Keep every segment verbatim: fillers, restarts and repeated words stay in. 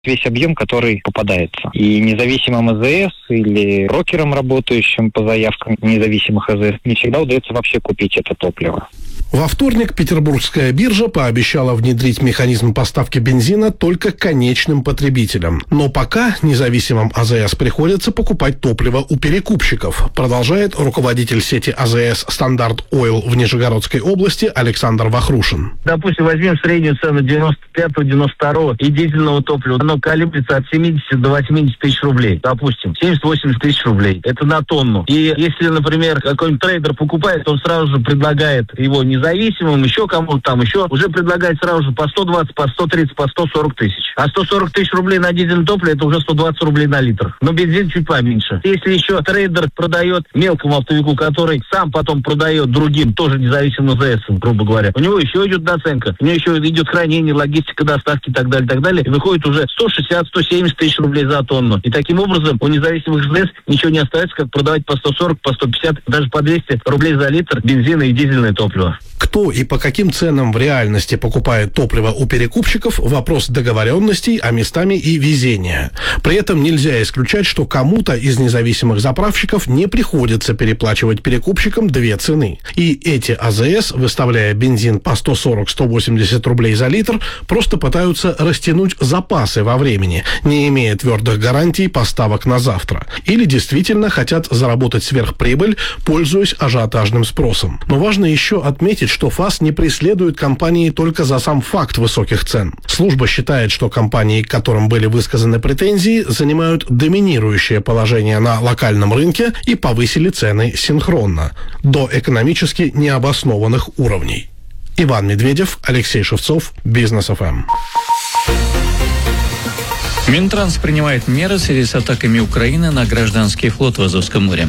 весь объем, который попадается. И независимым АЗС или брокерам, работающим по заявкам независимых АЗС, не всегда удается вообще купить это топливо. Во вторник Петербургская биржа пообещала внедрить механизм поставки бензина только конечным потребителям. Но пока независимым АЗС приходится покупать топливо у перекупщиков, продолжает руководитель сети АЗС «Стандарт Ойл» в Нижегородской области Александр Вахрушин. Допустим, возьмем среднюю цену девяносто пятого девяносто второго и дизельного топлива. Оно колеблется от семидесяти до восьмидесяти тысяч рублей. Допустим, семьдесят-восемьдесят тысяч рублей. Это на тонну. И если, например, какой-нибудь трейдер покупает, он сразу же предлагает его не независимым, еще кому-то там, еще уже предлагает сразу же по сто двадцать, по сто тридцать, по сто сорок тысяч. А сто сорок тысяч рублей на дизельное топливо, это уже сто двадцать рублей на литр. Но бензин чуть поменьше. Если еще трейдер продает мелкому оптовику, который сам потом продает другим, тоже независимым АЗС, грубо говоря, у него еще идет наценка, у него еще идет хранение, логистика, доставки и так далее, так далее. И выходит уже сто шестьдесят - сто семьдесят тысяч рублей за тонну. И таким образом у независимых АЗС ничего не остается, как продавать по сто сорок, по сто пятьдесят, даже по двести рублей за литр бензина и дизельное топливо. Кто и по каким ценам в реальности покупает топливо у перекупщиков – вопрос договоренностей, а местами и везения. При этом нельзя исключать, что кому-то из независимых заправщиков не приходится переплачивать перекупщикам две цены. И эти АЗС, выставляя бензин по сто сорок - сто восемьдесят рублей за литр, просто пытаются растянуть запасы во времени, не имея твердых гарантий поставок на завтра. Или действительно хотят заработать сверхприбыль, пользуясь ажиотажным спросом. Но важно еще отметить, что ФАС не преследует компании только за сам факт высоких цен. Служба считает, что компании, к которым были высказаны претензии, занимают доминирующее положение на локальном рынке и повысили цены синхронно, до экономически необоснованных уровней. Иван Медведев, Алексей Шевцов, Бизнес эф эм. Минтранс принимает меры в связи с атаками Украины на гражданский флот в Азовском море.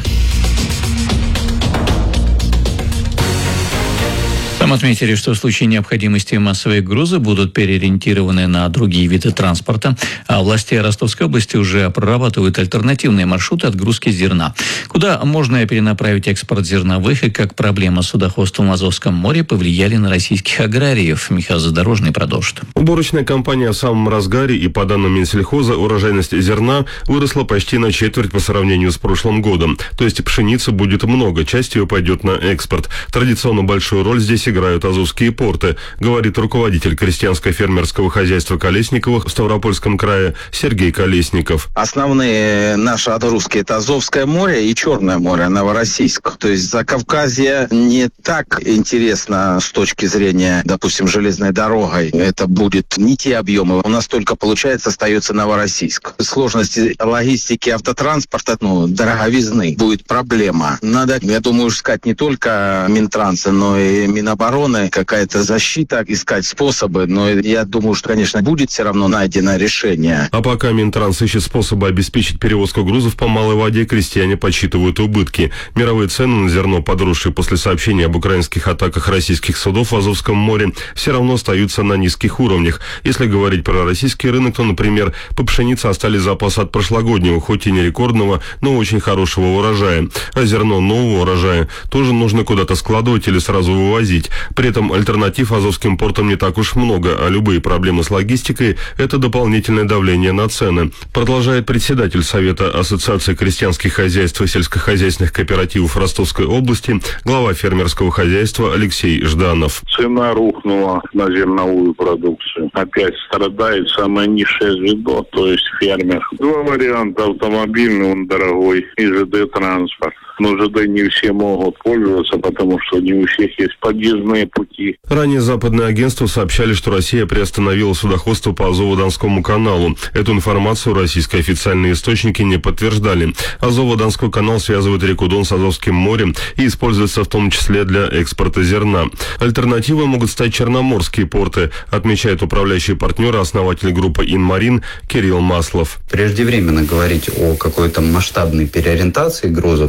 Там отметили, что в случае необходимости массовые грузы будут переориентированы на другие виды транспорта, а власти Ростовской области уже прорабатывают альтернативные маршруты отгрузки зерна. Куда можно перенаправить экспорт зерновых и как проблема с судоходством в Азовском море повлияли на российских аграриев. Михаил Задорожный продолжит. Уборочная кампания в самом разгаре, и по данным Минсельхоза урожайность зерна выросла почти на четверть по сравнению с прошлым годом. То есть пшеницы будет много, часть ее пойдет на экспорт. Традиционно большую роль здесь играют азовские порты, говорит руководитель крестьянско-фермерского хозяйства Колесниковых в Ставропольском крае Сергей Колесников. Основные наши отгрузки — это Азовское море и Черное море, Новороссийск. То есть Закавказье не так интересно с точки зрения, допустим, железной дорогой. Это будет не те объемы. У нас только, получается, остается Новороссийск. Сложности логистики автотранспорта, ну, дороговизны, будет проблема. Надо, я думаю, искать не только Минтранса, но и Минобороны, какая-то защита, искать способы. Но я думаю, что, конечно, будет все равно найдено решение. А пока Минтранс ищет способы обеспечить перевозку грузов по малой воде, крестьяне подсчитывают убытки. Мировые цены на зерно, подросшие после сообщения об украинских атаках российских судов в Азовском море, все равно остаются на низких уровнях. Если говорить про российский рынок, то, например, по пшенице остались запасы от прошлогоднего, хоть и не рекордного, но очень хорошего урожая. А зерно нового урожая тоже нужно куда-то складывать или сразу вывозить. При этом альтернатив азовским портам не так уж много, а любые проблемы с логистикой – это дополнительное давление на цены. Продолжает председатель Совета Ассоциации крестьянских хозяйств и сельскохозяйственных кооперативов Ростовской области, глава фермерского хозяйства Алексей Жданов. Цена рухнула на зерновую продукцию. Опять страдает самое низшее звено, то есть фермер. Два варианта: автомобильный, он дорогой, и ЖД-транспорт. Но ЖД не все могут пользоваться, потому что не у всех есть подъездные пути. Ранее западные агентства сообщали, что Россия приостановила судоходство по Азово-Донскому каналу. Эту информацию российские официальные источники не подтверждали. Азово-Донской канал связывает реку Дон с Азовским морем и используется в том числе для экспорта зерна. Альтернативой могут стать черноморские порты, отмечает управляющий партнер и основатель группы «Инмарин» Кирилл Маслов. Преждевременно говорить о какой-то масштабной переориентации грузов с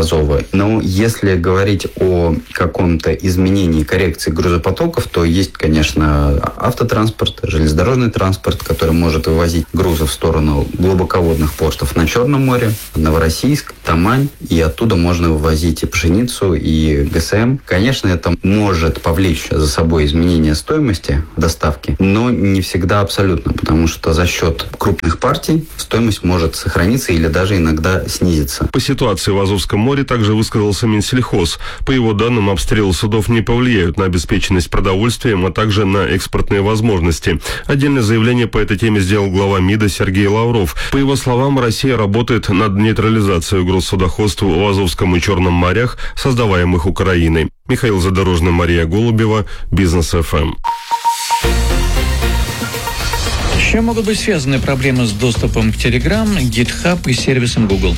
Азова. Но если говорить о каком-то изменении, коррекции грузопотоков, то есть, конечно, автотранспорт, железнодорожный транспорт, который может вывозить грузы в сторону глубоководных портов на Черном море, Новороссийск, Тамань, и оттуда можно вывозить и пшеницу, и ГСМ. Конечно, это может повлечь за собой изменение стоимости доставки, но не всегда абсолютно, потому что за счет крупных партий стоимость может сохраниться или даже иногда снизиться. По ситуации в Азовском море также высказался Минсельхоз. По его данным, обстрелы судов не повлияют на обеспеченность продовольствием, а также на экспортные возможности. Отдельное заявление по этой теме сделал глава МИДа Сергей Лавров. По его словам, Россия работает над нейтрализацией угроз судоходству в Азовском и Черном морях, создаваемых Украиной. Михаил Задорожный, Мария Голубева, Бизнес эф эм. С чем могут быть связаны проблемы с доступом к Telegram, GitHub и сервисам Google?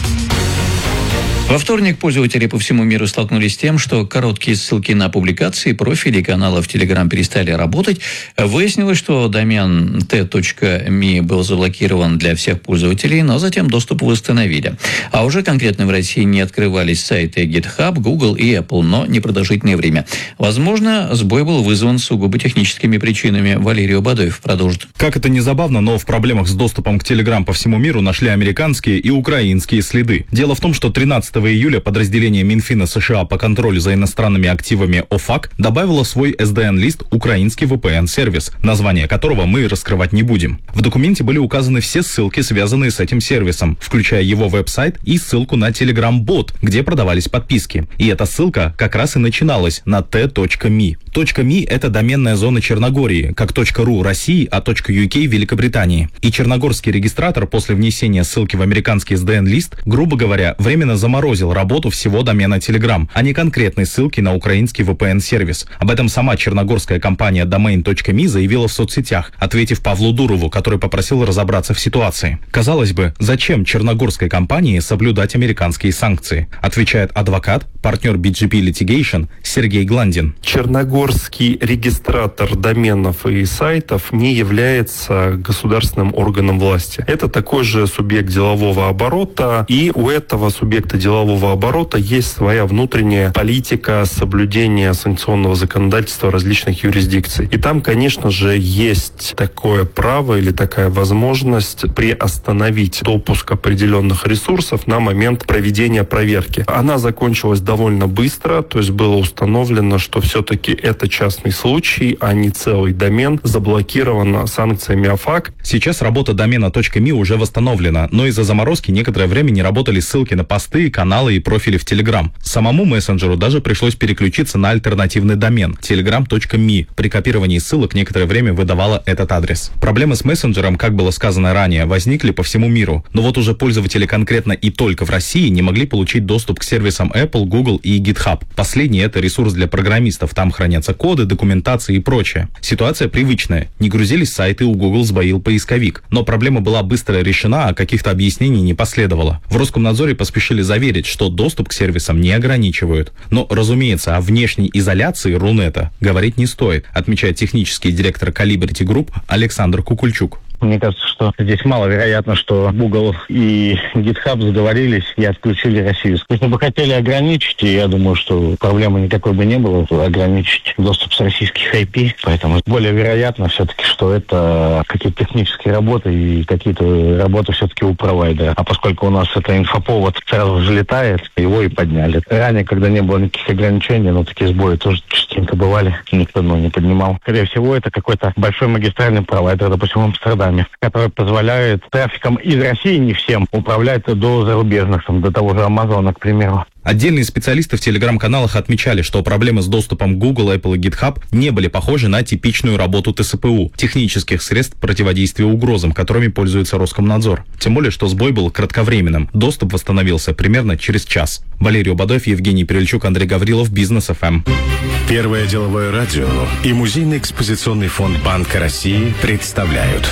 Во вторник пользователи по всему миру столкнулись с тем, что короткие ссылки на публикации, профили каналов Telegram перестали работать. Выяснилось, что домен ти точка ми был заблокирован для всех пользователей, но затем доступ восстановили. А уже конкретно в России не открывались сайты GitHub, Google и Apple, но непродолжительное время. Возможно, сбой был вызван сугубо техническими причинами. Валерий Обадоев продолжит. Как это ни забавно, но в проблемах с доступом к Telegram по всему миру нашли американские и украинские следы. Дело в том, что тринадцатого июля подразделение Минфина США по контролю за иностранными активами ОФАК добавило в свой эс ди эн-лист украинский ви пи эн-сервис, название которого мы раскрывать не будем. В документе были указаны все ссылки, связанные с этим сервисом, включая его веб-сайт и ссылку на Telegram-бот, где продавались подписки. И эта ссылка как раз и начиналась на ти точка ми. .ми — это доменная зона Черногории, как .ру России, а .uk Великобритании. И черногорский регистратор после внесения ссылки в американский эс ди эн-лист, грубо говоря, временно заморозил работу всего домена Telegram, а не конкретной ссылки на украинский ви пи эн-сервис. Об этом сама черногорская компания domain точка ми заявила в соцсетях, ответив Павлу Дурову, который попросил разобраться в ситуации. Казалось бы, зачем черногорской компании соблюдать американские санкции? Отвечает адвокат, партнер би джи пи Litigation Сергей Гландин. Черногорский регистратор доменов и сайтов не является государственным органом власти. Это такой же субъект делового оборота, и у этого субъекта делового оборота есть своя внутренняя политика соблюдения санкционного законодательства различных юрисдикций. И там, конечно же, есть такое право или такая возможность приостановить допуск определенных ресурсов на момент проведения проверки. Она закончилась довольно быстро, то есть было установлено, что все-таки это частный случай, а не целый домен, заблокирован санкциями ОФАК. Сейчас работа домена .ми уже восстановлена, но из-за заморозки некоторое время не работали ссылки на посты, каналы и профили в Telegram. Самому мессенджеру даже пришлось переключиться на альтернативный домен telegram точка ми. При копировании ссылок некоторое время выдавала этот адрес. Проблемы с мессенджером, как было сказано ранее, возникли по всему миру. Но вот уже пользователи конкретно и только в России не могли получить доступ к сервисам Apple, Google и GitHub. Последний — это ресурс для программистов. Там хранятся коды, документация и прочее. Ситуация привычная. Не грузились сайты, у Google сбоил поисковик. Но проблема была быстро решена, а каких-то объяснений не последовало. В Роскомнадзоре поспешили заверить, что доступ к сервисам не ограничивают. Но, разумеется, о внешней изоляции Рунета говорить не стоит, отмечает технический директор Calibrity Group Александр Кукульчук. Мне кажется, что здесь маловероятно, что Google и GitHub сговорились и отключили Россию. Если бы хотели ограничить, и я думаю, что проблемы никакой бы не было, ограничить доступ с российских ай пи. Поэтому более вероятно все-таки, что это какие-то технические работы и какие-то работы все-таки у провайдера. А поскольку у нас это инфоповод сразу взлетает, его и подняли. Ранее, когда не было никаких ограничений, но такие сбои тоже частенько бывали, никто ну, не поднимал. Скорее всего, это какой-то большой магистральный провайдер, допустим, в Амстердаме, который позволяет трафиком из России не всем управлять до зарубежных, там, до того же Амазона, к примеру. Отдельные специалисты в телеграм-каналах отмечали, что проблемы с доступом Google, Apple и GitHub не были похожи на типичную работу тэ эс пэ у, технических средств противодействия угрозам, которыми пользуется Роскомнадзор. Тем более, что сбой был кратковременным. Доступ восстановился примерно через час. Валерий Обадоев, Евгений Перельчук, Андрей Гаврилов, Бизнес эф эм. Первое деловое радио и Музейный экспозиционный фонд Банка России представляют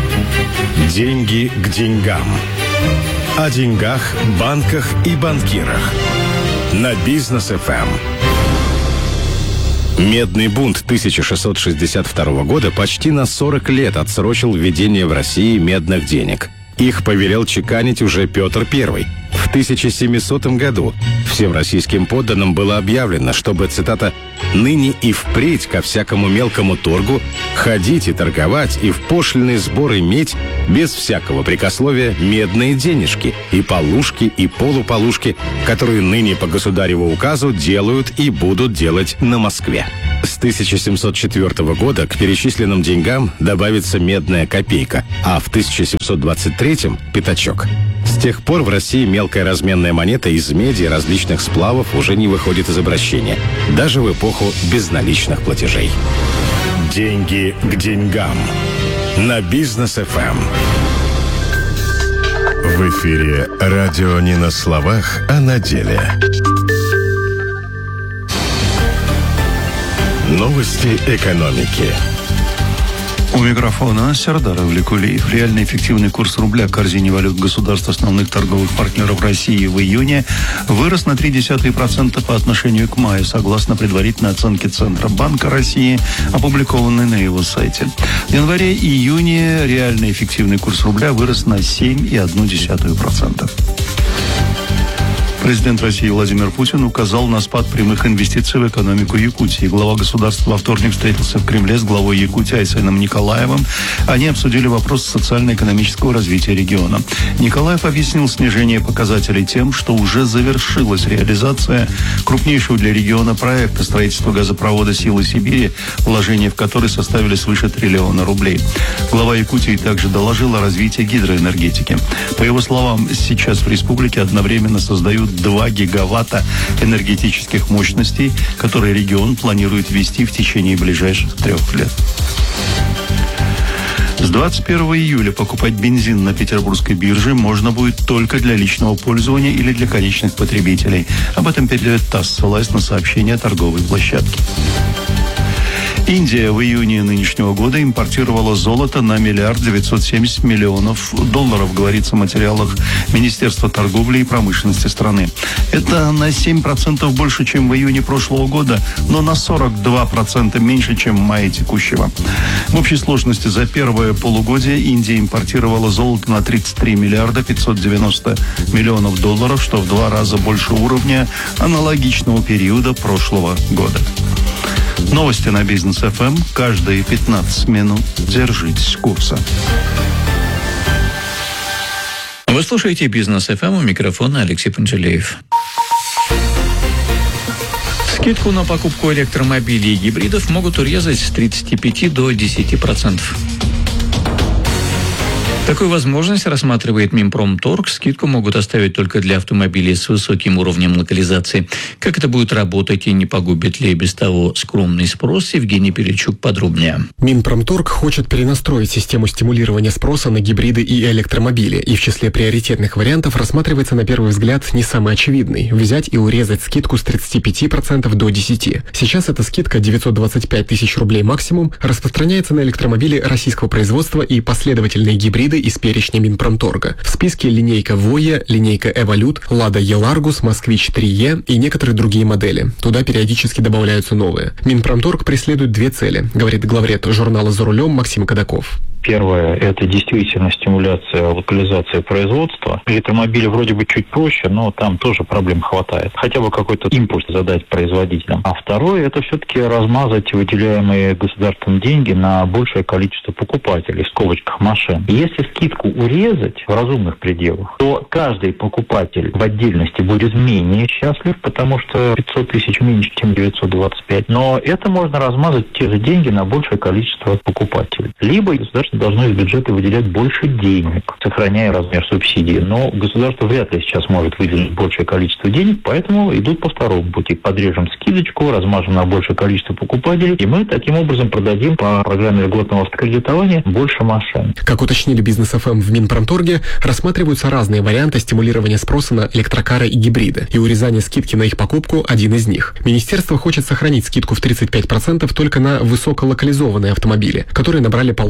«Деньги к деньгам». О деньгах, банках и банкирах. На Бизнес эф эм. Медный бунт тысяча шестьсот шестьдесят второго года почти на сорок лет отсрочил введение в России медных денег. Их повелел чеканить уже Петр Первый. В тысяча семисотом году всем российским подданным было объявлено, чтобы, цитата, «ныне и впредь ко всякому мелкому торгу ходить и торговать и в пошлинный сбор иметь без всякого прикословия медные денежки и полушки и полуполушки, которые ныне по государеву указу делают и будут делать на Москве». С тысяча семьсот четвёртого года к перечисленным деньгам добавится медная копейка, а в тысяча семьсот двадцать третьем – пятачок. С тех пор в России мелкая разменная монета из меди и различных сплавов уже не выходит из обращения, даже в эпоху безналичных платежей. Деньги к деньгам. На Бизнес-эф эм. В эфире радио не на словах, а на деле. Новости экономики. У микрофона Сердар Авликулиев. Реальный эффективный курс рубля к корзине валют государств основных торговых партнеров России в июне вырос на ноль целых три десятых процента по отношению к маю, согласно предварительной оценке Центробанка России, опубликованной на его сайте. В январе-июне реальный эффективный курс рубля вырос на семь целых одну десятую процента. Президент России Владимир Путин указал на спад прямых инвестиций в экономику Якутии. Глава государства во вторник встретился в Кремле с главой Якутии Айсеном Николаевым. Они обсудили вопрос социально-экономического развития региона. Николаев объяснил снижение показателей тем, что уже завершилась реализация крупнейшего для региона проекта строительства газопровода «Силы Сибири», вложения в который составили свыше триллиона рублей. Глава Якутии также доложил о развитии гидроэнергетики. По его словам, сейчас в республике одновременно создают два гигаватта энергетических мощностей, которые регион планирует ввести в течение ближайших трех лет. С двадцать первого июля покупать бензин на петербургской бирже можно будет только для личного пользования или для конечных потребителей. Об этом передает ТАСС, ссылаясь на сообщение торговой площадки. Индия в июне нынешнего года импортировала золото на миллиард девятьсот семьдесят миллионов долларов, говорится в материалах Министерства торговли и промышленности страны. Это на семь процентов больше, чем в июне прошлого года, но на сорок два процента меньше, чем в мае текущего. В общей сложности за первое полугодие Индия импортировала золото на тридцать три миллиарда пятьсот девяносто миллионов долларов, что в два раза больше уровня аналогичного периода прошлого года. Новости на Бизнес-эф эм каждые пятнадцать минут. Держитесь курса. Вы слушаете Бизнес-эф эм, у микрофона Алексей Панчелеев. Скидку на покупку электромобилей и гибридов могут урезать с тридцати пяти до десяти процентов. Такую возможность рассматривает Минпромторг. Скидку могут оставить только для автомобилей с высоким уровнем локализации. Как это будет работать и не погубит ли без того скромный спрос, Евгений Перельчук подробнее. Минпромторг хочет перенастроить систему стимулирования спроса на гибриды и электромобили. И в числе приоритетных вариантов рассматривается на первый взгляд не самый очевидный – взять и урезать скидку с тридцати пяти процентов до десяти процентов. Сейчас эта скидка девятьсот двадцать пять тысяч рублей максимум распространяется на электромобили российского производства и последовательные гибриды из перечня Минпромторга. В списке линейка Voya, линейка Evolute, Lada E-Largus, Москвич три е и некоторые другие модели. Туда периодически добавляются новые. Минпромторг преследует две цели, говорит главред журнала «За рулем» Максим Кадаков. Первое – это действительно стимуляция локализации производства. Электромобили вроде бы чуть проще, но там тоже проблем хватает. Хотя бы какой-то импульс задать производителям. А второе – это все-таки размазать выделяемые государством деньги на большее количество покупателей, в скобочках машин. И если скидку урезать в разумных пределах, то каждый покупатель в отдельности будет менее счастлив, потому что пятьсот тысяч меньше, чем девятьсот двадцать пять. Но это можно размазать те же деньги на большее количество покупателей. Либо государство должно из бюджета выделять больше денег, сохраняя размер субсидии. Но государство вряд ли сейчас может выделить большее количество денег, поэтому идут по второму пути. Подрежем скидочку, размажем на большее количество покупателей, и мы таким образом продадим по программе льготного автокредитования больше машин. Как уточнили Бизнес-эф эм в Минпромторге, рассматриваются разные варианты стимулирования спроса на электрокары и гибриды, и урезание скидки на их покупку – один из них. Министерство хочет сохранить скидку в тридцать пять процентов только на высоколокализованные автомобили, которые набрали положенное число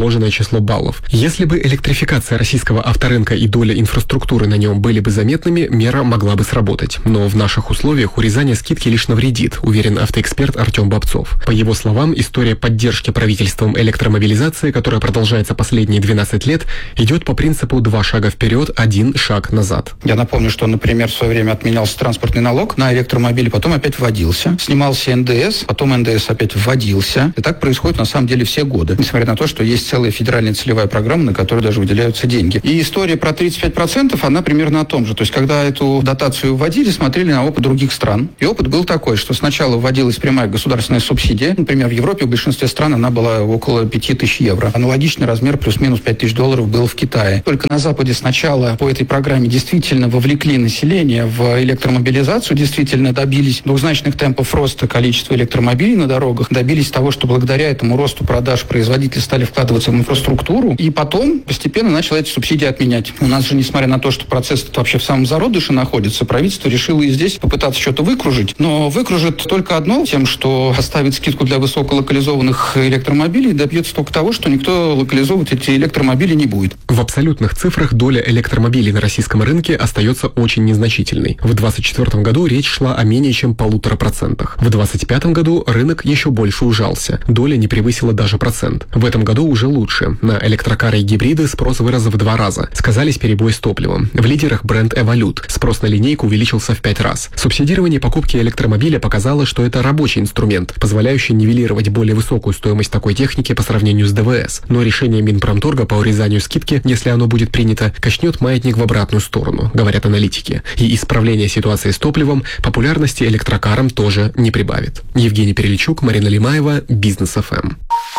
число баллов. Если бы электрификация российского авторынка и доля инфраструктуры на нем были бы заметными, мера могла бы сработать. Но в наших условиях урезание скидки лишь навредит, уверен автоэксперт Артем Бобцов. По его словам, история поддержки правительством электромобилизации, которая продолжается последние двенадцать лет, идет по принципу «два шага вперед, один шаг назад». Я напомню, что, например, в свое время отменялся транспортный налог на электромобили, потом опять вводился. Снимался эн дэ эс, потом эн дэ эс опять вводился. И так происходит на самом деле все годы. Несмотря на то, что есть целая федеральная целевая программа, на которую даже выделяются деньги. И история про тридцать пять процентов, она примерно о том же. То есть, когда эту дотацию вводили, смотрели на опыт других стран. И опыт был такой, что сначала вводилась прямая государственная субсидия. Например, в Европе в большинстве стран она была около пяти тысяч евро. Аналогичный размер плюс-минус пять тысяч долларов был в Китае. Только на Западе сначала по этой программе действительно вовлекли население в электромобилизацию, действительно добились двухзначных темпов роста количества электромобилей на дорогах, добились того, что благодаря этому росту продаж производители стали вкладываться в инфраструктуру, и потом постепенно начали эти субсидии отменять. У нас же, несмотря на то, что процесс вообще в самом зародыше находится, правительство решило и здесь попытаться что-то выкружить, но выкружит только одно, тем, что оставит скидку для высоколокализованных электромобилей, добьется только того, что никто локализовывать эти электромобили не будет. В абсолютных цифрах доля электромобилей на российском рынке остается очень незначительной. В двадцать четвёртом году речь шла о менее чем полутора процентах. В двадцать пятом году рынок еще больше ужался. Доля не превысила даже процент. В этом году уже лучше. На электрокары и гибриды спрос вырос в два раза. Сказались перебои с топливом. В лидерах бренд Evolute. Спрос на линейку увеличился в пять раз. Субсидирование покупки электромобиля показало, что это рабочий инструмент, позволяющий нивелировать более высокую стоимость такой техники по сравнению с дэ вэ эс. Но решение Минпромторга по урезанию скидки, если оно будет принято, качнет маятник в обратную сторону, говорят аналитики. И исправление ситуации с топливом популярности электрокарам тоже не прибавит. Евгений Переличук, Марина Лимаева, Бизнес эф эм.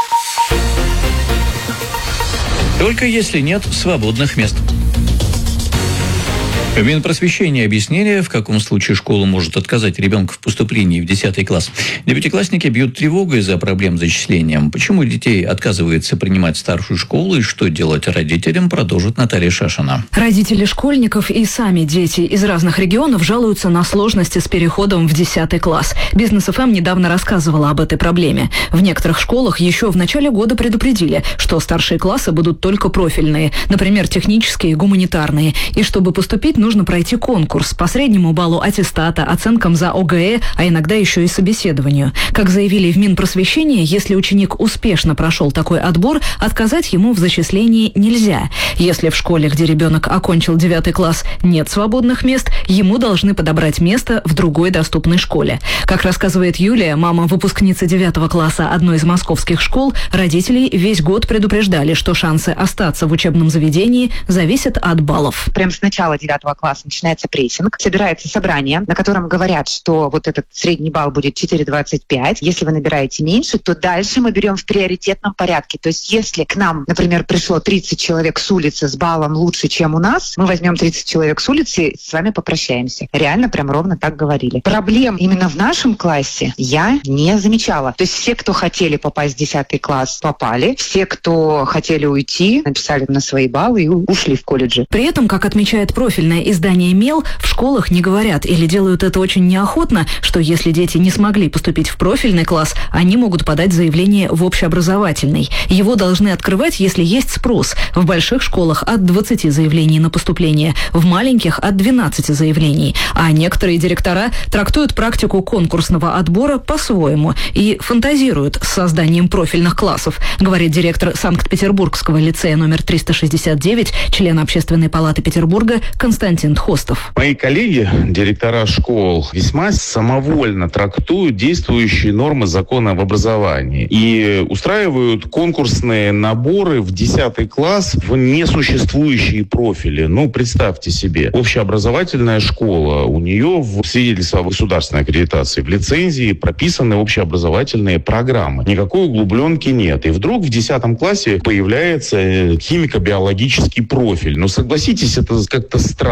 Только если нет свободных мест. В Минпросвещении объяснили, в каком случае школа может отказать ребенку в поступлении в десятый класс. Девятиклассники бьют тревогу из-за проблем с зачислением. Почему детей отказывается принимать старшую школу и что делать родителям, продолжит Наталья Шашина. Родители школьников и сами дети из разных регионов жалуются на сложности с переходом в десятый класс. Бизнес эф эм недавно рассказывала об этой проблеме. В некоторых школах еще в начале года предупредили, что старшие классы будут только профильные, например, технические и гуманитарные. И чтобы поступить, нужно пройти конкурс по среднему баллу аттестата, оценкам за о гэ э, а иногда еще и собеседованию. Как заявили в Минпросвещении, если ученик успешно прошел такой отбор, отказать ему в зачислении нельзя. Если в школе, где ребенок окончил девятый класс, нет свободных мест, ему должны подобрать место в другой доступной школе. Как рассказывает Юлия, мама выпускницы девятого класса одной из московских школ, родителей весь год предупреждали, что шансы остаться в учебном заведении зависят от баллов. Прям с начала девятого класса начинается прессинг, собирается собрание, на котором говорят, что вот этот средний балл будет четыре двадцать пять. Если вы набираете меньше, то дальше мы берем в приоритетном порядке. То есть если к нам, например, пришло тридцать человек с улицы с баллом лучше, чем у нас, мы возьмем тридцать человек с улицы и с вами попрощаемся. Реально прям ровно так говорили. Проблем именно в нашем классе я не замечала. То есть все, кто хотели попасть в десятый класс, попали. Все, кто хотели уйти, написали на свои баллы и ушли в колледжи. При этом, как отмечает профильное издание «Мел», в школах не говорят или делают это очень неохотно, что если дети не смогли поступить в профильный класс, они могут подать заявление в общеобразовательный. Его должны открывать, если есть спрос. В больших школах от двадцати заявлений на поступление, в маленьких от двенадцати заявлений. А некоторые директора трактуют практику конкурсного отбора по-своему и фантазируют с созданием профильных классов, говорит директор Санкт-Петербургского лицея номер триста шестьдесят девять, член Общественной палаты Петербурга Константин Хостов. Мои коллеги, директора школ, весьма самовольно трактуют действующие нормы закона об образовании и устраивают конкурсные наборы в десятый класс в несуществующие профили. Ну, представьте себе, общеобразовательная школа, у нее в свидетельстве о государственной аккредитации, в лицензии прописаны общеобразовательные программы. Никакой углубленки нет. И вдруг в десятом классе появляется химико-биологический профиль. Ну, согласитесь, это как-то странно.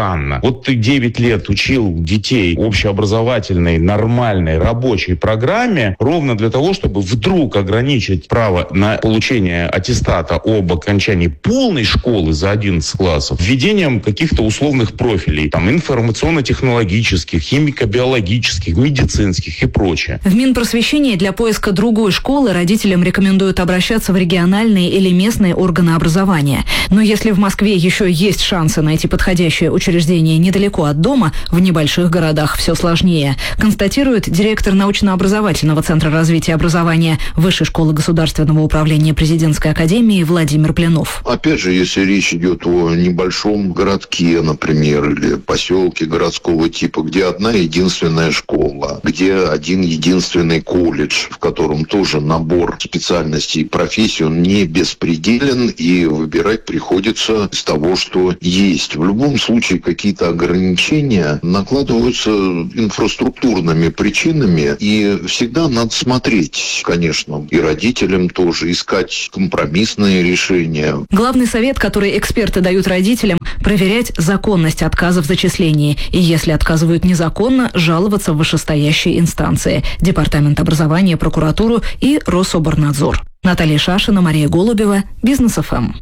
странно. Вот ты девять лет учил детей общеобразовательной, нормальной, рабочей программе ровно для того, чтобы вдруг ограничить право на получение аттестата об окончании полной школы за одиннадцать классов введением каких-то условных профилей, там, информационно-технологических, химико-биологических, медицинских и прочее. В Минпросвещении для поиска другой школы родителям рекомендуют обращаться в региональные или местные органы образования. Но если в Москве еще есть шансы найти подходящее учреждение недалеко от дома, в небольших городах все сложнее, констатирует директор научно-образовательного центра развития образования Высшей школы государственного управления Президентской академии Владимир Пленов. Опять же, если речь идет о небольшом городке, например, или поселке городского типа, где одна единственная школа, где один единственный колледж, в котором тоже набор специальностей и профессий, он не беспределен, и выбирать приходится из того, что есть. В любом случае какие-то ограничения накладываются инфраструктурными причинами, и всегда надо смотреть, конечно, и родителям тоже, искать компромиссные решения. Главный совет, который эксперты дают родителям, проверять законность отказа в зачислении. И если отказывают незаконно, жаловаться в вышестоящие инстанции. Департамент образования, прокуратуру и Рособорнадзор. Наталья Шашина, Мария Голубева, Бизнес эф эм.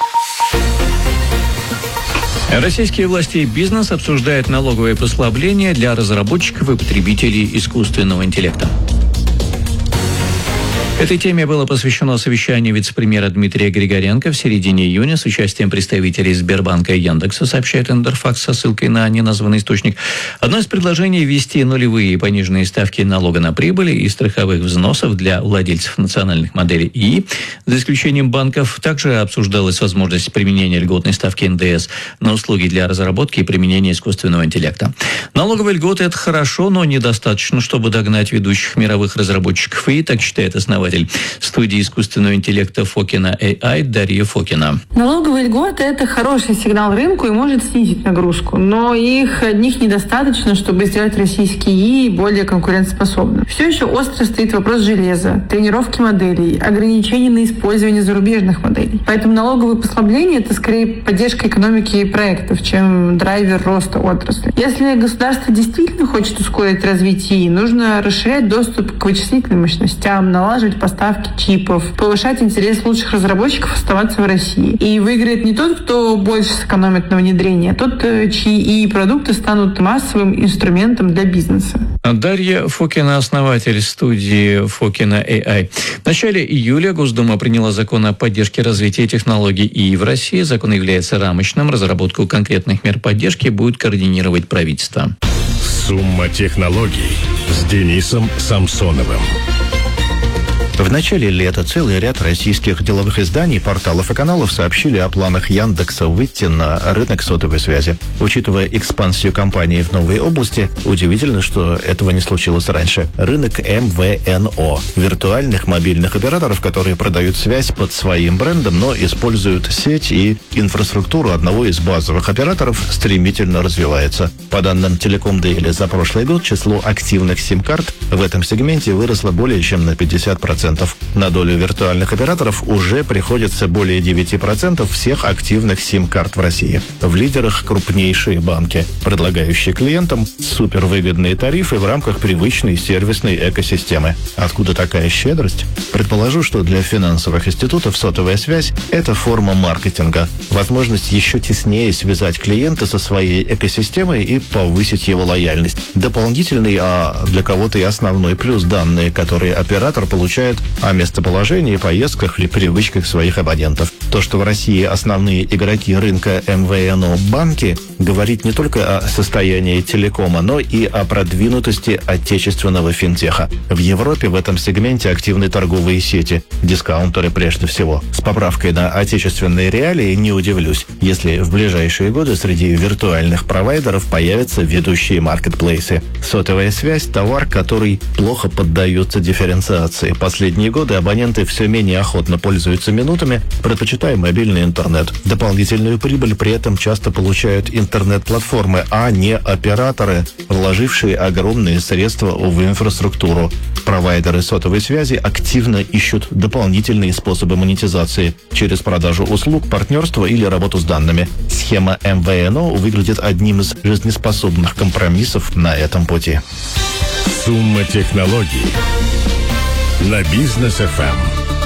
Российские власти и бизнес обсуждают налоговые послабления для разработчиков и потребителей искусственного интеллекта. Этой теме было посвящено совещание вице-премьера Дмитрия Григоренко в середине июня с участием представителей Сбербанка и Яндекса, сообщает Интерфакс со ссылкой на неназванный источник. Одно из предложений – ввести нулевые и пониженные ставки налога на прибыль и страховых взносов для владельцев национальных моделей ИИ. За исключением банков также обсуждалась возможность применения льготной ставки эн дэ эс на услуги для разработки и применения искусственного интеллекта. Налоговые льготы – это хорошо, но недостаточно, чтобы догнать ведущих мировых разработчиков ИИ, так считает основатель студии искусственного интеллекта Фокина эй ай Дарья Фокина. Налоговые льготы – это хороший сигнал рынку и может снизить нагрузку, но их одних недостаточно, чтобы сделать российский ИИ более конкурентоспособным. Все еще остро стоит вопрос железа, тренировки моделей, ограничений на использование зарубежных моделей. Поэтому налоговые послабления – это скорее поддержка экономики и проектов, чем драйвер роста отрасли. Если государство действительно хочет ускорить развитие ИИ, нужно расширять доступ к вычислительным мощностям, налаживать поставки чипов, повышать интерес лучших разработчиков оставаться в России. И выиграет не тот, кто больше сэкономит на внедрении, а тот, чьи и продукты станут массовым инструментом для бизнеса. Дарья Фокина, основатель студии Фокина эй ай. В начале июля Госдума приняла закон о поддержке развития технологий ИИ в России. Закон является рамочным. Разработку конкретных мер поддержки будет координировать правительство. Сумма технологий с Денисом Самсоновым. В начале лета целый ряд российских деловых изданий, порталов и каналов сообщили о планах Яндекса выйти на рынок сотовой связи. Учитывая экспансию компании в новые области, удивительно, что этого не случилось раньше. Рынок эм вэ эн о – виртуальных мобильных операторов, которые продают связь под своим брендом, но используют сеть и инфраструктуру одного из базовых операторов, стремительно развивается. По данным Telecom Daily, за прошлый год число активных сим-карт в этом сегменте выросло более чем на пятьдесят процентов. На долю виртуальных операторов уже приходится более девять процентов всех активных сим-карт в России. В лидерах крупнейшие банки, предлагающие клиентам супервыгодные тарифы в рамках привычной сервисной экосистемы. Откуда такая щедрость? Предположу, что для финансовых институтов сотовая связь – это форма маркетинга, возможность еще теснее связать клиента со своей экосистемой и повысить его лояльность. Дополнительный, а для кого-то и основной плюс – данные, которые оператор получает о местоположении, поездках или привычках своих абонентов. То, что в России основные игроки рынка эм вэ эн о банки, говорит не только о состоянии телекома, но и о продвинутости отечественного финтеха. В Европе в этом сегменте активны торговые сети, дискаунтеры прежде всего. С поправкой на отечественные реалии не удивлюсь, если в ближайшие годы среди виртуальных провайдеров появятся ведущие маркетплейсы. Сотовая связь – товар, который плохо поддается дифференциации. Последние годы абоненты все менее охотно пользуются минутами, предпочитают предпочитая мобильный интернет. Дополнительную прибыль при этом часто получают интернет-платформы, а не операторы, вложившие огромные средства в инфраструктуру. Провайдеры сотовой связи активно ищут дополнительные способы монетизации через продажу услуг, партнерство или работу с данными. Схема эм вэ эн о выглядит одним из жизнеспособных компромиссов на этом пути. Сумма технологий на Бизнес эф эм.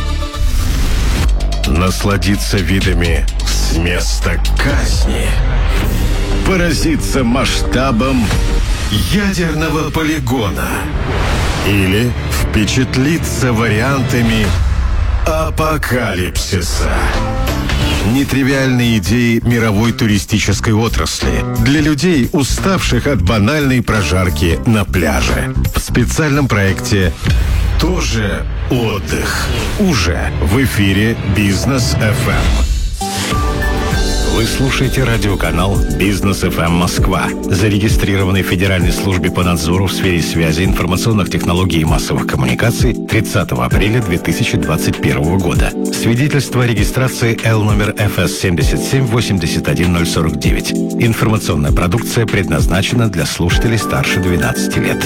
Насладиться видами с места казни. Поразиться масштабом ядерного полигона. Или впечатлиться вариантами апокалипсиса. Нетривиальные идеи мировой туристической отрасли для людей, уставших от банальной прожарки на пляже. В специальном проекте «Тоже отдых». Уже в эфире Бизнес эф эм. Вы слушаете радиоканал Бизнес эф эм Москва, зарегистрированный в Федеральной службе по надзору в сфере связи, информационных технологий и массовых коммуникаций тридцатого апреля две тысячи двадцать первого года. Свидетельство о регистрации Л номер эф эс семь семь восемь один ноль сорок девять. Информационная продукция предназначена для слушателей старше двенадцати лет.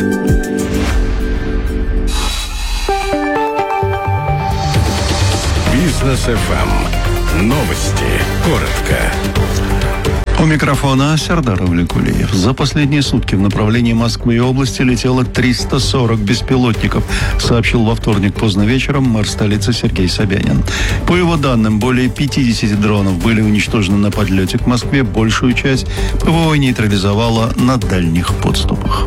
Бизнес эф эм. Новости. Коротко. У микрофона Сердар Авликулиев. За последние сутки в направлении Москвы и области летело триста сорок беспилотников, сообщил во вторник поздно вечером мэр столицы Сергей Собянин. По его данным, более пятьдесят дронов были уничтожены на подлете к Москве, большую часть ПВО нейтрализовало на дальних подступах.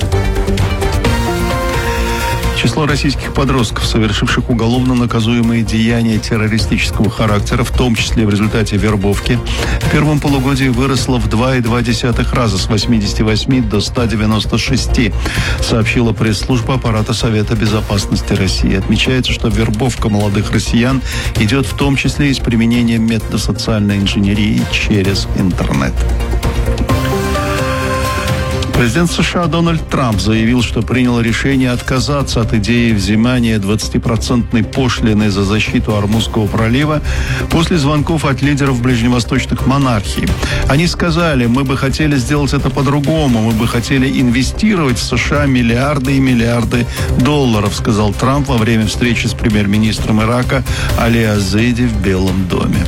Число российских подростков, совершивших уголовно наказуемые деяния террористического характера, в том числе в результате вербовки, в первом полугодии выросло в два и два десятых раза, с восьмидесяти восьми до ста девяноста шести, сообщила пресс-служба аппарата Совета Безопасности России. Отмечается, что вербовка молодых россиян идет в том числе и с применением метода социальной инженерии через интернет. Президент США Дональд Трамп заявил, что принял решение отказаться от идеи взимания двадцатипроцентной пошлины за защиту Ормузского пролива после звонков от лидеров ближневосточных монархий. Они сказали: мы бы хотели сделать это по-другому, мы бы хотели инвестировать в США миллиарды и миллиарды долларов, сказал Трамп во время встречи с премьер-министром Ирака Али Азейди в Белом доме.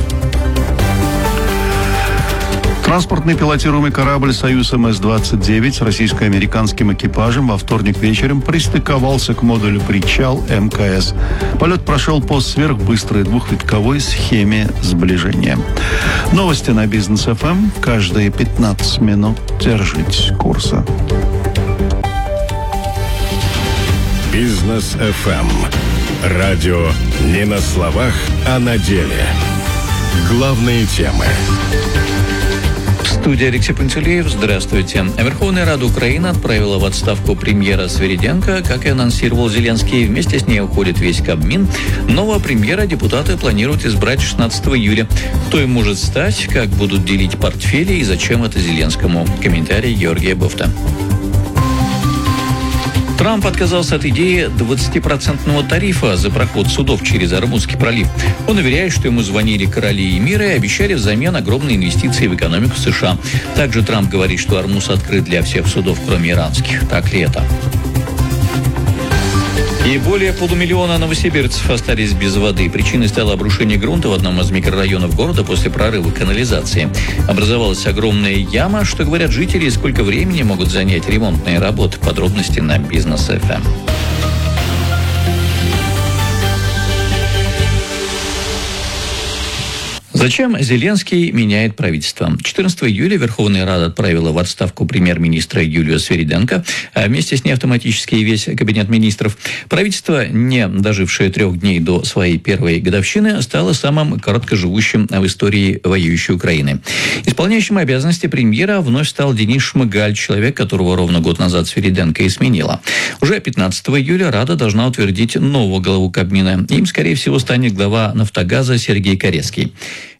Транспортный пилотируемый корабль «Союз эм эс двадцать девять» с российско-американским экипажем во вторник вечером пристыковался к модулю «Причал» эм ка эс. Полет прошел по сверхбыстрой двухвитковой схеме сближения. Новости на Бизнес эф эм. Каждые пятнадцать минут держитесь курса. Бизнес эф эм. Радио не на словах, а на деле. Главные темы. Студия Алексей Пантелеев. Здравствуйте. Верховная Рада Украины отправила в отставку премьера Свириденко. Как и анонсировал Зеленский, вместе с ней уходит весь Кабмин. Нового премьера депутаты планируют избрать шестнадцатого июля. Кто им может стать, как будут делить портфели и зачем это Зеленскому? Комментарий Георгия Бофта. Трамп отказался от идеи двадцатипроцентного тарифа за проход судов через Ормузский пролив. Он уверяет, что ему звонили короли и мира и обещали взамен огромные инвестиции в экономику США. Также Трамп говорит, что Ормуз открыт для всех судов, кроме иранских. Так ли это? И более полумиллиона новосибирцев остались без воды. Причиной стало обрушение грунта в одном из микрорайонов города после прорыва канализации. Образовалась огромная яма. Что говорят жители, и сколько времени могут занять ремонтные работы? Подробности на Бизнес эф эм. Зачем Зеленский меняет правительство? четырнадцатого июля Верховная Рада отправила в отставку премьер-министра Юлию Свириденко, а вместе с ней автоматически и весь кабинет министров. Правительство, не дожившее трех дней до своей первой годовщины, стало самым короткоживущим в истории воюющей Украины. Исполняющим обязанности премьера вновь стал Денис Шмыгаль, человек, которого ровно год назад Свириденко и сменила. Уже пятнадцатого июля Рада должна утвердить нового главу Кабмина. Им, скорее всего, станет глава «Нафтогаза» Сергей Корецкий.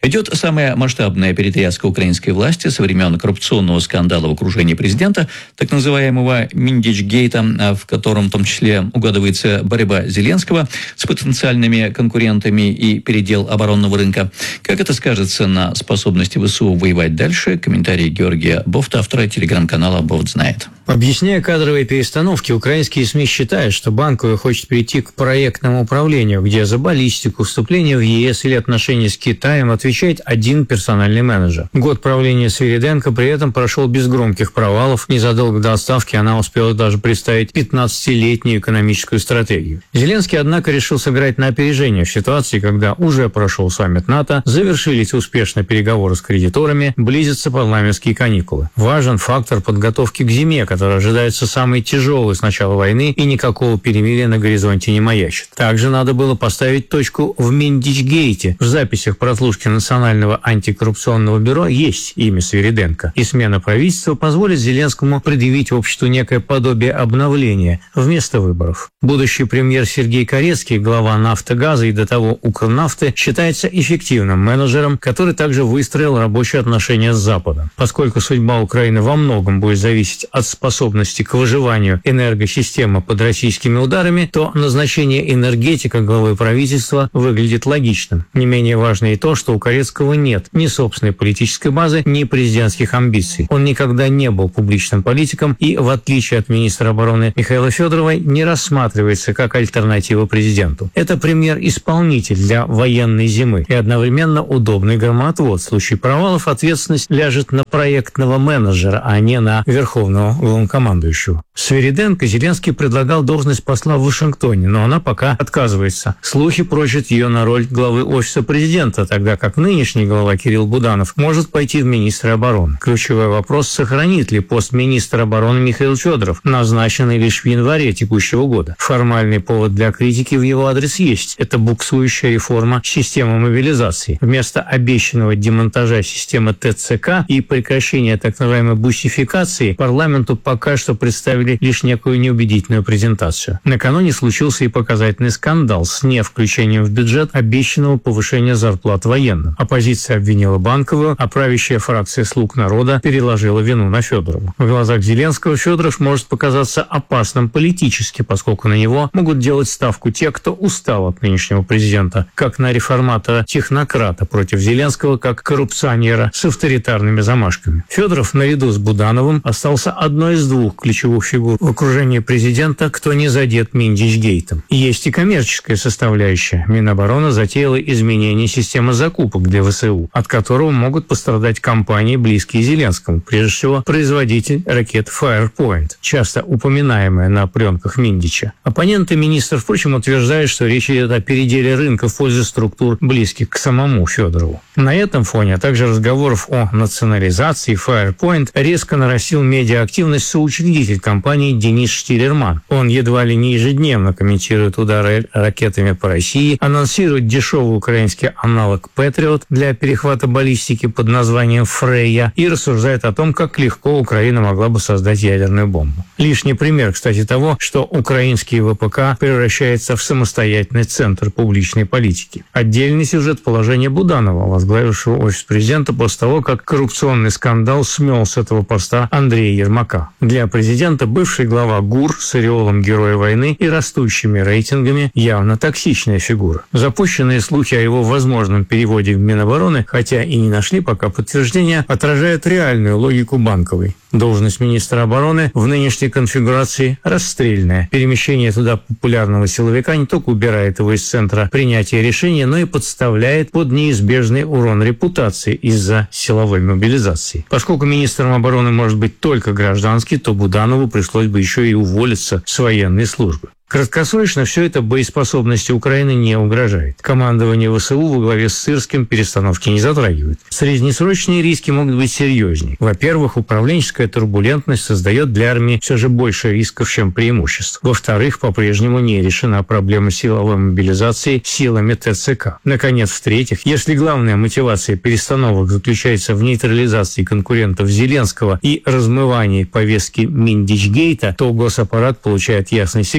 Идет самая масштабная перетряска украинской власти со времен коррупционного скандала в окружении президента, так называемого Миндичгейта, в котором в том числе угадывается борьба Зеленского с потенциальными конкурентами и передел оборонного рынка. Как это скажется на способности ВСУ воевать дальше? Комментарий Георгия Бофта, автора телеграм-канала «Бофт знает». Объясняя кадровые перестановки, украинские СМИ считают, что Банковая хочет перейти к проектному управлению, где за баллистику, вступление в ЕС или отношения с Китаем отвечает один персональный менеджер. Год правления Свириденко при этом прошел без громких провалов. Незадолго до отставки она успела даже представить пятнадцатилетнюю экономическую стратегию. Зеленский, однако, решил сыграть на опережение в ситуации, когда уже прошел саммит НАТО, завершились успешно переговоры с кредиторами, близятся парламентские каникулы. Важен фактор подготовки к зиме, который ожидается самый тяжелый с начала войны, и никакого перемирия на горизонте не маячит. Также надо было поставить точку в Миндичгейте. В записях прослушки Национального антикоррупционного бюро есть имя Свириденко, и смена правительства позволит Зеленскому предъявить обществу некое подобие обновления вместо выборов. Будущий премьер Сергей Корецкий, глава «Нафтогаза» и до того «Укрнафты», считается эффективным менеджером, который также выстроил рабочие отношения с Западом. Поскольку судьба Украины во многом будет зависеть от способности к выживанию энергосистемы под российскими ударами, то назначение энергетика главой правительства выглядит логичным. Не менее важно и то, что у Корецкого нет ни собственной политической базы, ни президентских амбиций. Он никогда не был публичным политиком и, в отличие от министра обороны Михаила Федорова, не рассматривается как альтернатива президенту. Это премьер-исполнитель для военной зимы и одновременно удобный громоотвод. В случае провалов ответственность ляжет на проектного менеджера, а не на верховного главнокомандующего. Свириденко Зеленский предлагал должность посла в Вашингтоне, но она пока отказывается. Слухи прочат ее на роль главы офиса президента, тогда как нынешний глава Кирилл Буданов может пойти в министры обороны. Ключевой вопрос, сохранит ли пост министра обороны Михаил Федоров, назначенный лишь в январе текущего года. Формальный повод для критики в его адрес есть. Это буксующая реформа системы мобилизации. Вместо обещанного демонтажа системы ТЦК и прекращения так называемой бусификации парламенту пока что представили лишь некую неубедительную презентацию. Накануне случился и показательный скандал с невключением в бюджет обещанного повышения зарплат военным. Оппозиция обвинила Банковую, а правящая фракция «Слуг народа» переложила вину на Федорову. В глазах Зеленского Федоров может показаться опасным политически, поскольку на него могут делать ставку те, кто устал от нынешнего президента, как на реформатора-технократа против Зеленского, как коррупционера с авторитарными замашками. Федоров наряду с Будановым остался одной из двух ключевых фигур в окружении президента, кто не задет Миндичгейтом. Есть и коммерческая составляющая. Минобороны затеяла изменение системы закупок для ВСУ, от которого могут пострадать компании, близкие Зеленскому, прежде всего производитель ракет Firepoint, часто упоминаемая на пленках Миндича. Оппоненты министра, впрочем, утверждают, что речь идет о переделе рынка в пользу структур, близких к самому Федорову. На этом фоне, а также разговоров о национализации Firepoint, резко нарастил медиа-активность соучредитель компании Денис Штиллерман. Он едва ли не ежедневно комментирует удары ракетами по России, анонсирует дешевый украинский аналог Patriot для перехвата баллистики под названием Фрейя и рассуждает о том, как легко Украина могла бы создать ядерную бомбу. Лишний пример, кстати, того, что украинский ВПК превращается в самостоятельный центр публичной политики. Отдельный сюжет — положение Буданова, возглавившего офис президента после того, как коррупционный скандал смел с этого поста Андрея Ермака. Для президента бывший глава ГУР с ореолом героя войны и растущими рейтингами явно токсичная фигура. Запущенные слухи о его возможном переводе в Минобороны, хотя и не нашли пока подтверждения, отражают реальную логику Банковой. Должность министра обороны в нынешней конфигурации расстрельная. Перемещение туда популярного силовика не только убирает его из центра принятия решения, но и подставляет под неизбежный урон репутации из-за силовой мобилизации. Поскольку министром обороны может быть только гражданский, то Буданову пришлось бы еще и уволиться с военной службы. Краткосрочно все это боеспособности Украины не угрожает. Командование ВСУ во главе с Сырским перестановки не затрагивает. Среднесрочные риски могут быть серьезнее. Во-первых, управленческая турбулентность создает для армии все же больше рисков, чем преимуществ. Во-вторых, по-прежнему не решена проблема силовой мобилизации силами ТЦК. Наконец, в-третьих, если главная мотивация перестановок заключается в нейтрализации конкурентов Зеленского и размывании повестки Миндичгейта, то госаппарат получает ясный сигнал.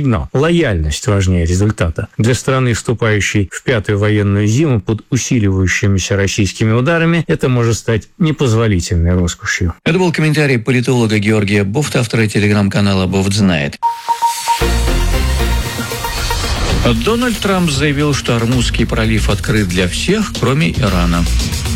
лояльность важнее результата. Для страны, вступающей в пятую военную зиму под усиливающимися российскими ударами, это может стать непозволительной роскошью. Это был комментарий политолога Георгия Бофта, автора телеграм-канала «Бофт знает». Дональд Трамп заявил, что Ормузский пролив открыт для всех, кроме Ирана.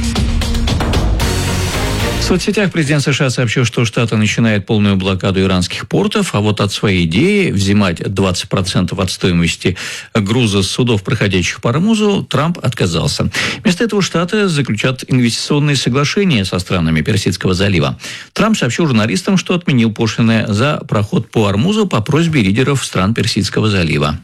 В соцсетях президент США сообщил, что Штаты начинают полную блокаду иранских портов, а вот от своей идеи взимать двадцать процентов от стоимости груза с судов, проходящих по Ормузу, Трамп отказался. Вместо этого Штаты заключат инвестиционные соглашения со странами Персидского залива. Трамп сообщил журналистам, что отменил пошлины за проход по Ормузу по просьбе лидеров стран Персидского залива.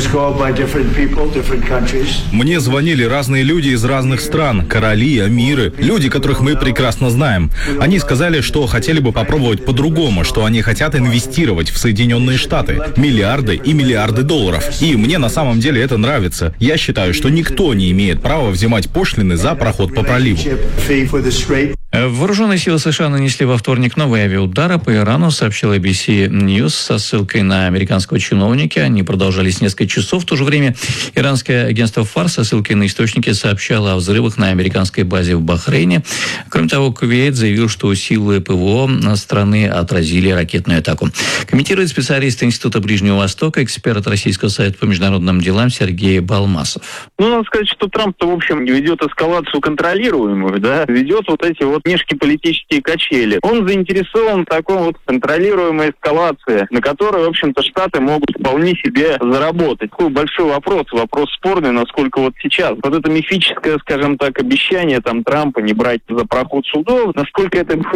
Мне звонили разные люди из разных стран, короли, амиры, люди, которых мы прекрасно знаем. Они сказали, что хотели бы попробовать по-другому, что они хотят инвестировать в Соединенные Штаты. Миллиарды и миллиарды долларов. И мне на самом деле это нравится. Я считаю, что никто не имеет права взимать пошлины за проход по проливу. Вооруженные силы США нанесли во вторник новые авиаудары по Ирану, сообщила эй би си News со ссылкой на американского чиновника. Они продолжались несколько часов. В то же время иранское агентство ФАР со ссылкой на источники сообщало о взрывах на американской базе в Бахрейне. Кроме того, Кувейт заявил, что силы ПВО страны отразили ракетную атаку. Комментирует специалист Института Ближнего Востока, эксперт Российского совета по международным делам Сергей Балмасов. Ну, надо сказать, что Трамп-то, в общем, ведет эскалацию контролируемую, да, ведет вот эти вот внешнеполитические качели. Он заинтересован в такой вот контролируемой эскалации, на которой, в общем-то, Штаты могут вполне себе заработать. Такой большой вопрос, вопрос спорный, насколько вот сейчас. Вот это мифическое, скажем так, обещание там Трампа не брать за проход судов, насколько это